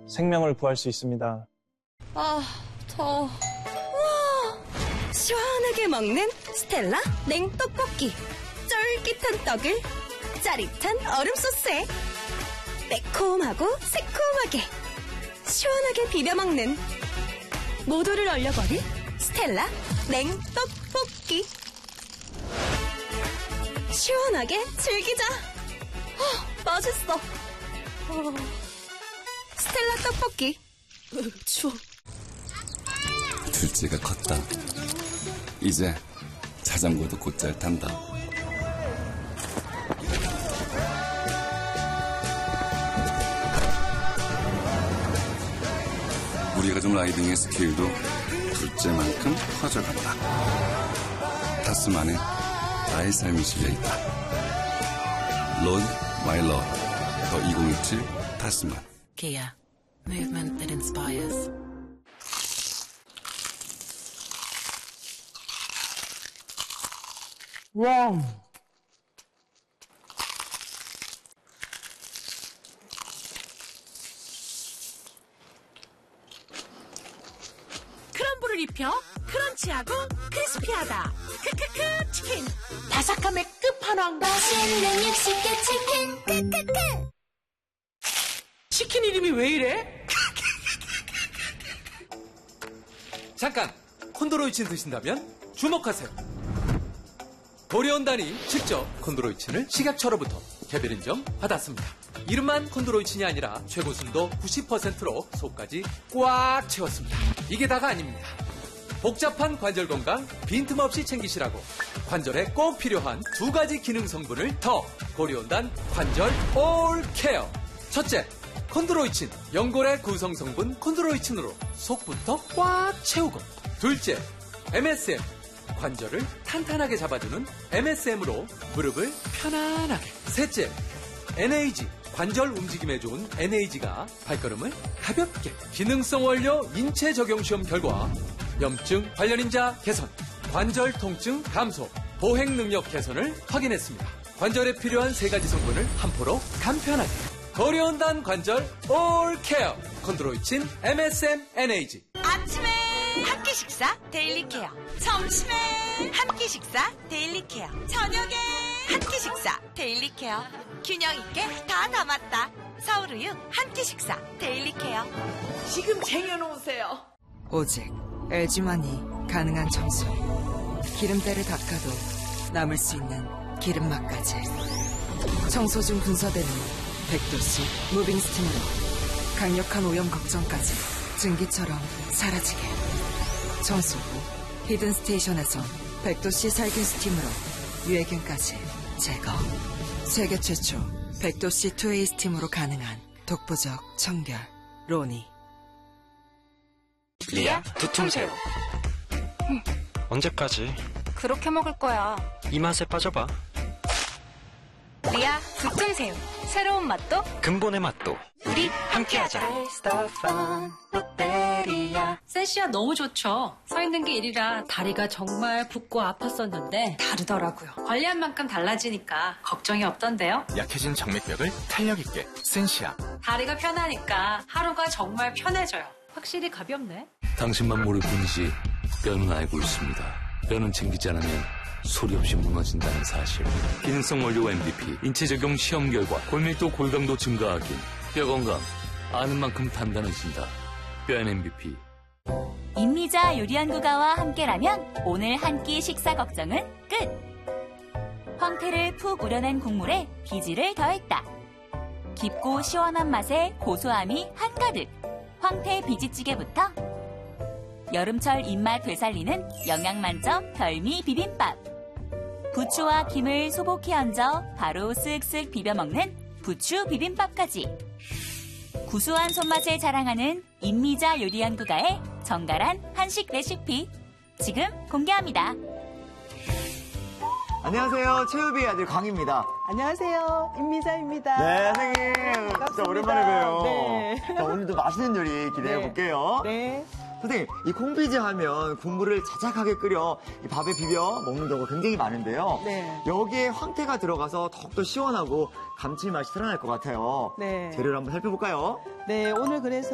생명을 구할 수 있습니다. 아, 더워. 우와, 시원하게 먹는 스텔라 냉떡볶이. 쫄깃한 떡을 짜릿한 얼음 소스에 매콤하고 새콤하게 시원하게 비벼 먹는 모두를 얼려버릴 스텔라 냉떡볶이. 시원하게 즐기자. 맛있어. 스텔라 떡볶이. 추워. 둘째가 컸다. 이제 자전거도 곧잘 탄다. 우리 가족 라이딩의 스케일도 둘째만큼 커져간다. 타스만 안에 나의 삶이 실려있다. Road My Love 더 2027 타스만. Kia, movement that inspires. 와. 크럼블을 입혀 크런치하고 크리스피하다. 크크크 치킨. 바삭함의 끝판왕. 맛있는 육식계 치킨. 크크크. 치킨 이름이 왜 이래? 잠깐! 콘드로이친 드신다면 주목하세요. 도리온단이 직접 콘드로이친을 식약처로부터 개별 인정 받았습니다. 이름만 콘드로이친이 아니라 최고 순도 90%로 속까지 꽉 채웠습니다. 이게 다가 아닙니다. 복잡한 관절 건강 빈틈없이 챙기시라고 관절에 꼭 필요한 2가지 기능 성분을 더 도리온단 관절 올 케어. 첫째, 콘드로이친, 연골의 구성 성분 콘드로이친으로 속부터 꽉 채우고. 둘째, MSM, 관절을 탄탄하게 잡아주는 MSM으로 무릎을 편안하게. 셋째, NAG, 관절 움직임에 좋은 NAG가 발걸음을 가볍게. 기능성 원료 인체 적용 시험 결과 염증 관련인자 개선, 관절 통증 감소, 보행 능력 개선을 확인했습니다. 관절에 필요한 3가지 성분을 한 포로 간편하게. 도리온단 관절 올 케어 콘드로이친 MSM NAG. 아침에 한 끼 식사 데일리 케어. 점심에 한 끼 식사 데일리 케어. 저녁에 한 끼 식사 데일리 케어. 균형 있게 다 담았다. 서울우유 한 끼 식사 데일리 케어. 지금 쟁여놓으세요. 오직 LG만이 가능한 청소. 기름때를 닦아도 남을 수 있는 기름맛까지. 청소 중 분사되는 백도씨 무빙 스팀으로 강력한 오염 걱정까지 증기처럼 사라지게. 청소 후 히든 스테이션에서 백도씨 살균 스팀으로 유해균까지 제거. 세계 최초 백도씨 2웨이 스팀으로 가능한 독보적 청결 로니. 리아 두툼새우. 언제까지 그렇게 먹을 거야. 이 맛에 빠져봐. 리아 두툼새우. 새로운 맛도 근본의 맛도 우리 함께하자. 세시아 너무 좋죠. 서 있는 게 일이라 다리가 정말 붓고 아팠었는데 다르더라고요. 관리한 만큼 달라지니까 걱정이 없던데요. 약해진 정맥벽을 탄력 있게 센시아. 다리가 편하니까 하루가 정말 편해져요. 확실히 가볍네. 당신만 모를 뿐이지 뼈는 알고 있습니다. 뼈는 챙기지 않으면 소리 없이 무너진다는 사실. 기능성 원료 MVP, 인체 적용 시험 결과 골밀도 골강도 증가하긴 뼈 건강 아는 만큼 단단해진다. 뼈엔 MVP. 임미자 요리연구가와 함께라면 오늘 한 끼 식사 걱정은 끝. 황태를 푹 우려낸 국물에 비지를 더했다. 깊고 시원한 맛에 고소함이 한가득. 황태 비지찌개부터 여름철 입맛 되살리는 영양 만점 별미 비빔밥. 부추와 김을 소복히 얹어 바로 쓱쓱 비벼 먹는 부추 비빔밥까지. 구수한 손맛을 자랑하는 임미자 요리연구가의 정갈한 한식 레시피 지금 공개합니다. 안녕하세요. 최유비의 아들 광입니다. 안녕하세요. 임미자입니다. 네, 선생님. 반갑습니다. 진짜 오랜만에 봬요. 네. 자, 오늘도 맛있는 요리 기대해 볼게요. 네. 선생님, 이 콩비지 하면 국물을 자작하게 끓여 이 밥에 비벼 먹는 경우가 굉장히 많은데요. 네. 여기에 황태가 들어가서 더욱더 시원하고 감칠맛이 살아날 것 같아요. 네. 재료를 한번 살펴볼까요? 네, 오늘 그래서